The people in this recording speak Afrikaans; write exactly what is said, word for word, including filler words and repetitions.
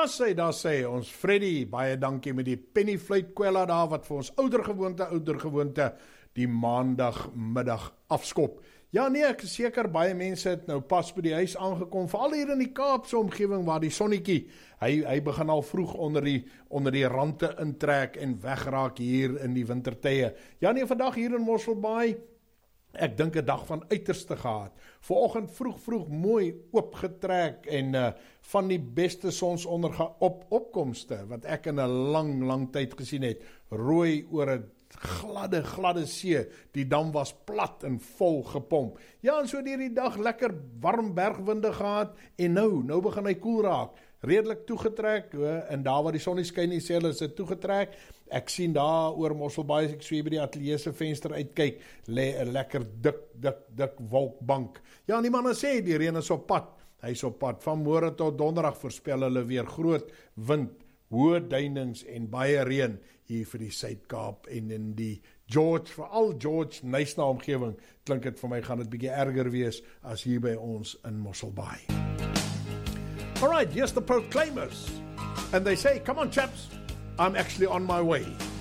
Daar sê, daar sê ons Freddy, baie dankie met die pennyfluit kwella daar, wat vir ons ouder gewoonte, ouder gewoonte, die maandagmiddag afskop. Ja nee, ek is seker, baie mense het nou pas by die huis aangekom, veral hier in die Kaapse omgewing, waar die sonnetjie, hy, hy begin al vroeg onder die, onder die rande intrek, en wegraak hier in die wintertye. Ja nee, vandag hier in Mosselbaai, ek dink 'n dag van uiterste gehad. Vanoggend vroeg vroeg mooi oopgetrek en uh, van die beste sonsondergang op opkomste wat ek in 'n lang lang tyd gesien het. Rooi oor 'n gladde gladde see. Die dam was plat en vol gepomp. Ja, en so deur die dag lekker warm bergwinde gehad en nou nou begin hy koel raak. Redelik toegetrek, en daar waar die son nie skyn nie, sê hulle is dit toegetrek. Ek sien daar oor Mosselbaai, as ek so by die ateljee se venster uitkyk, lê 'n lekker dik, dik, dik wolkbank. Ja, en die manne sê, die reën is op pad. Hy is op pad. Van môre tot donderdag voorspel hulle weer groot wind, hoë duinings en baie reën hier vir die Suid-Kaap en in die George, veral George, Knysna omgewing, klink dit vir my, gaan dit bietjie erger wees as hier by ons in Mosselbaai. All right, here's the Proclaimers. And they say, come on chaps, I'm actually on my way.